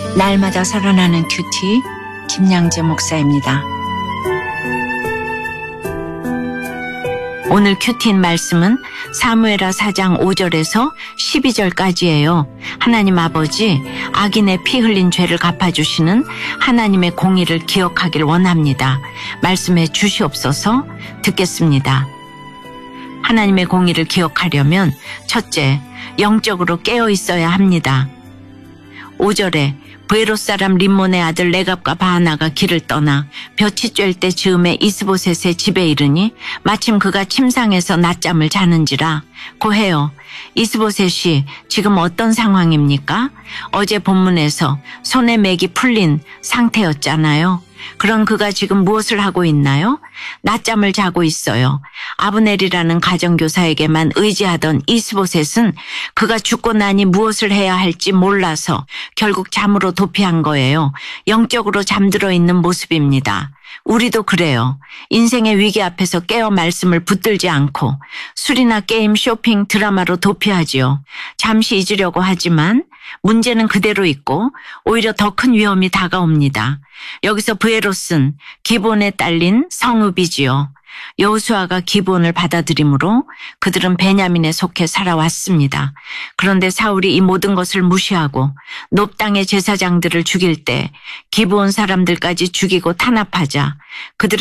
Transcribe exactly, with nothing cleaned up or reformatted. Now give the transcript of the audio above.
날마다 살아나는 큐티 김양재 목사입니다. 오늘 큐티인 말씀은 사무엘하 사 장 오 절에서 십이 절까지예요. 하나님 아버지, 악인의 피 흘린 죄를 갚아주시는 하나님의 공의를 기억하길 원합니다. 말씀해 주시옵소서. 듣겠습니다. 하나님의 공의를 기억하려면 첫째, 영적으로 깨어 있어야 합니다. 오 절에 브에롯 사람 림몬의 아들 레갑과 바하나가 길을 떠나 볕이 쬐을 때 즈음에 이스보셋의 집에 이르니 마침 그가 침상에서 낮잠을 자는지라 고해요. 이스보셋이 지금 어떤 상황입니까? 어제 본문에서 손에 맥이 풀린 상태였잖아요. 그럼 그가 지금 무엇을 하고 있나요? 낮잠을 자고 있어요. 아브넬이라는 가정교사에게만 의지하던 이스보셋은 그가 죽고 나니 무엇을 해야 할지 몰라서 결국 잠으로 도피한 거예요. 영적으로 잠들어 있는 모습입니다. 우리도 그래요. 인생의 위기 앞에서 깨어 말씀을 붙들지 않고 술이나 게임, 쇼핑, 드라마로 도피하지요. 잠시 잊으려고 하지만 문제는 그대로 있고 오히려 더 큰 위험이 다가옵니다. 여기서 브에롯은 기브온에 딸린 성읍이지요. 여호수아가 기브온을 받아들이므로 그들은 베냐민에 속해 살아왔습니다. 그런데 사울이 이 모든 것을 무시하고 놉 땅의 제사장들을 죽일 때 기브온 사람들까지 죽이고 탄압하자 그들은